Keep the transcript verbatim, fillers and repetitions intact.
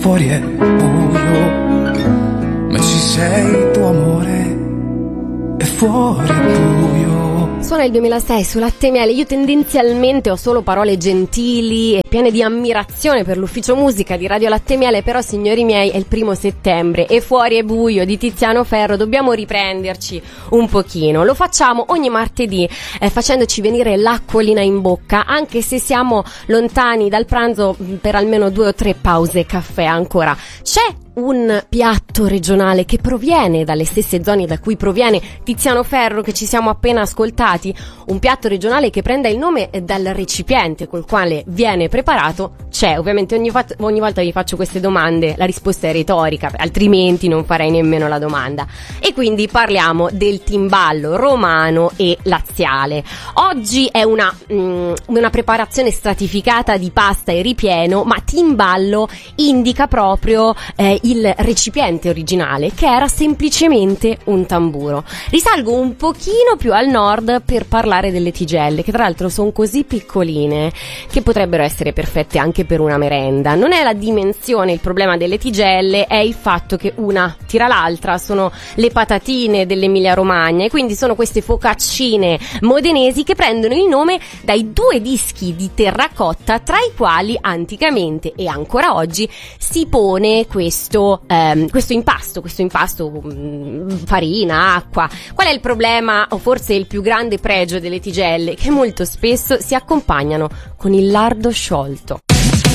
fuori è buio, ma ci sei tu amore, e fuori è buio. Suona il duemilasei su Latte e Miele. Io tendenzialmente ho solo parole gentili e piene di ammirazione per l'ufficio musica di Radio Latte e Miele, però signori miei è il primo settembre e fuori è buio di Tiziano Ferro, dobbiamo riprenderci un pochino. Lo facciamo ogni martedì eh, facendoci venire l'acquolina in bocca, anche se siamo lontani dal pranzo per almeno due o tre pause caffè ancora. C'è un piatto regionale che proviene dalle stesse zone da cui proviene Tiziano Ferro, che ci siamo appena ascoltati, un piatto regionale che prenda il nome dal recipiente col quale viene preparato. C'è, ovviamente ogni, fat- ogni volta vi faccio queste domande la risposta è retorica, altrimenti non farei nemmeno la domanda, e quindi parliamo del timballo romano e laziale. Oggi è una, mm, una preparazione stratificata di pasta e ripieno, ma timballo indica proprio eh, il recipiente originale, che era semplicemente un tamburo. Risalgo un pochino più al nord per parlare delle tigelle, che tra l'altro sono così piccoline che potrebbero essere perfette anche per una merenda. Non è la dimensione il problema delle tigelle, è il fatto che una tira l'altra. Sono le patatine dell'Emilia Romagna, e quindi sono queste focaccine modenesi che prendono il nome dai due dischi di terracotta tra i quali anticamente e ancora oggi si pone questo, ehm, questo impasto, questo impasto mh, farina, acqua. Qual è il problema, o forse il più grande pregio delle tigelle? Che molto spesso si accompagnano con il lardo sciolto.